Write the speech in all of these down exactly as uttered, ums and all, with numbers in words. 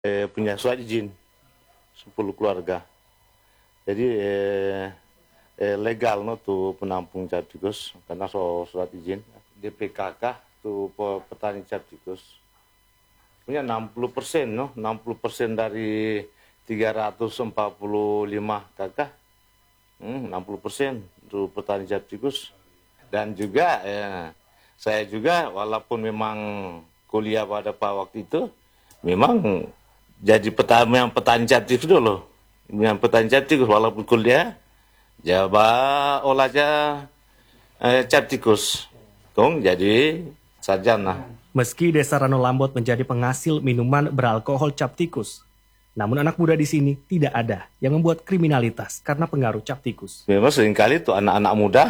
eh, punya surat izin sepuluh keluarga. Jadi eh, eh, legal no tu penampung cap tikus karena so surat izin. D P K K tu petani cap tikus punya enam puluh persen no, enam puluh persen dari tiga ratus empat puluh lima kakak, hmm, enam puluh persen tu petani cap tikus. Dan juga eh, saya juga walaupun memang kuliah pada pak waktu itu memang jadi petani yang petani cap tikus dulu, yang petani cap tikus walaupun kuliah jaba olahnya eh, cap tikus, tong jadi sarjana. Meski Desa Ranolambot menjadi penghasil minuman beralkohol cap tikus, namun anak muda di sini tidak ada yang membuat kriminalitas karena pengaruh cap tikus. Memang seringkali tuh anak-anak muda,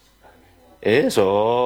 eh so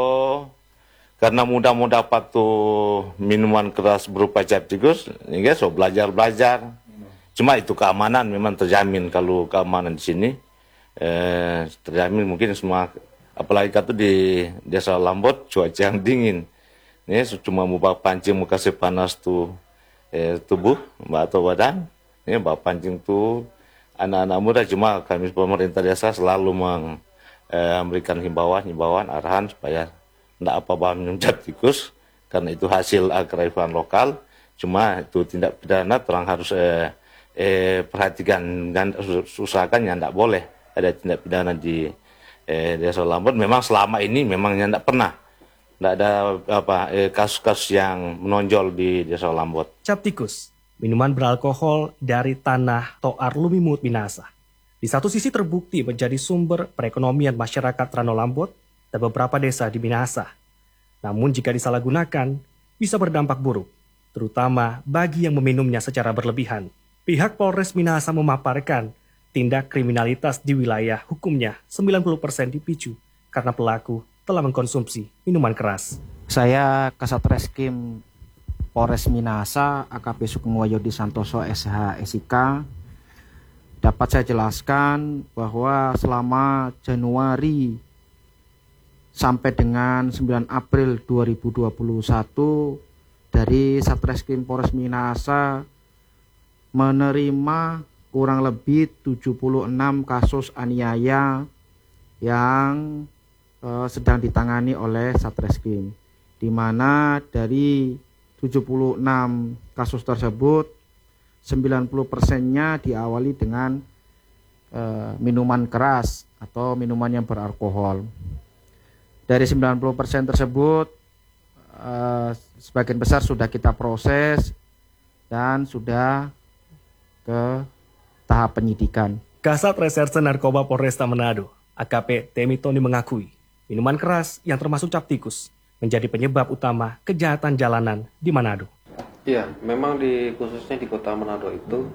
karena muda-muda dapat tuh minuman keras berupa cap tikus, ya so belajar-belajar. Cuma itu keamanan memang terjamin kalau keamanan di sini eh, terjamin mungkin semua, apalagi kata di Desa Lambot cuaca yang dingin. Ini cuma mau bawa pancing mau kasih panas tuh eh, tubuh atau badan. Ini bawa pancing tuh anak-anak muda, cuma kami pemerintah desa selalu meng, eh, memberikan himbauan-himbauan arahan supaya tidak apa bahan minum cap tikus karena itu hasil kearifan lokal. Cuma itu tindak pidana terang harus eh, eh, perhatikan dan usahakan yang tidak boleh ada tindak pidana di eh, Desa Lambot. Memang selama ini memang yang tidak pernah. Tidak ada apa eh, kasus-kasus yang menonjol di Desa Lambot. Cap tikus, minuman beralkohol dari tanah Toar Lumimut Minasa. Di satu sisi terbukti menjadi sumber perekonomian masyarakat Ranolambot dan beberapa desa di Minasa. Namun jika disalahgunakan, bisa berdampak buruk, terutama bagi yang meminumnya secara berlebihan. Pihak Polres Minasa memaparkan tindak kriminalitas di wilayah hukumnya sembilan puluh persen dipicu karena pelaku telah mengkonsumsi minuman keras. Saya Kasat Reskrim Polres Minasa, A K P Sugeng Wahyudi Santoso S H S I K. Dapat saya jelaskan bahwa selama Januari sampai dengan sembilan April dua ribu dua puluh satu dari Satreskrim Polres Minasa menerima kurang lebih tujuh puluh enam kasus aniaya yang sedang ditangani oleh Satreskrim, di mana dari tujuh puluh enam kasus tersebut sembilan puluh persennya diawali dengan uh, minuman keras atau minuman yang beralkohol. Dari sembilan puluh persen tersebut uh, sebagian besar sudah kita proses dan sudah ke tahap penyidikan. Kasat Reserse Narkoba Polresta Manado, A K P Temi Tony mengakui minuman keras yang termasuk cap tikus menjadi penyebab utama kejahatan jalanan di Manado. Iya, memang di khususnya di kota Manado itu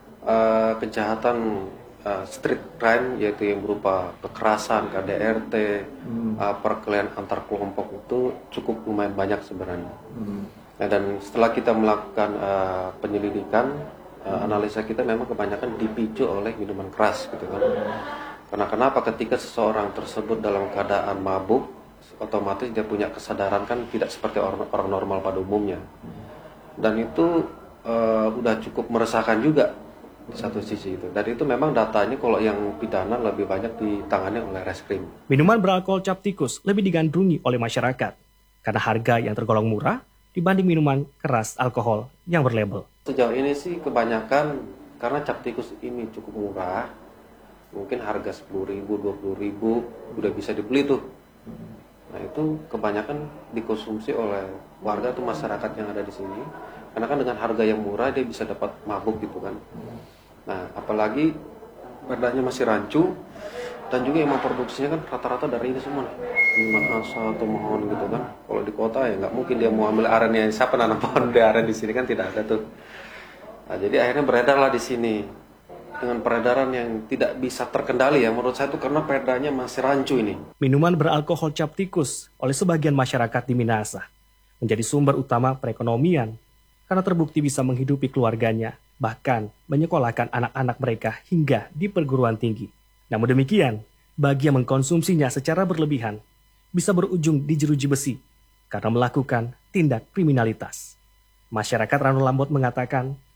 uh, kejahatan uh, street crime yaitu yang berupa kekerasan, K D R T, hmm. uh, perkelahian antar kelompok itu cukup lumayan banyak sebenarnya. Hmm. Nah, dan setelah kita melakukan uh, penyelidikan, uh, analisa kita memang kebanyakan dipicu oleh minuman keras gitu kan. Karena kenapa ketika seseorang tersebut dalam keadaan mabuk, otomatis dia punya kesadaran kan tidak seperti orang, orang normal pada umumnya. Dan itu uh, udah cukup meresahkan juga di satu sisi itu. Dan itu memang datanya kalau yang pidana lebih banyak ditangani oleh reskrim. Minuman beralkohol cap tikus lebih digandrungi oleh masyarakat karena harga yang tergolong murah dibanding minuman keras alkohol yang berlabel. Sejauh ini sih kebanyakan karena cap tikus ini cukup murah. Mungkin harga sepuluh ribu, dua puluh ribu udah bisa dibeli tuh. Nah itu kebanyakan dikonsumsi oleh warga atau masyarakat yang ada di sini. Karena kan dengan harga yang murah dia bisa dapat mabuk gitu kan. Nah apalagi perdanya masih rancu dan juga yang memproduksinya kan rata-rata dari ini semua. Minuman asa atau mohon gitu kan. Kalau di kota ya nggak mungkin dia mau ambil arennya. Siapa nanam pohon di aren di sini kan tidak ada tuh. Nah jadi akhirnya beredarlah di sini. Dengan peredaran yang tidak bisa terkendali ya menurut saya itu karena perdanya masih rancu ini. Minuman beralkohol cap tikus oleh sebagian masyarakat di Minasa menjadi sumber utama perekonomian karena terbukti bisa menghidupi keluarganya, bahkan menyekolahkan anak-anak mereka hingga di perguruan tinggi. Namun demikian, bagi yang mengkonsumsinya secara berlebihan bisa berujung di jeruji besi karena melakukan tindak kriminalitas. Masyarakat Ranolambot mengatakan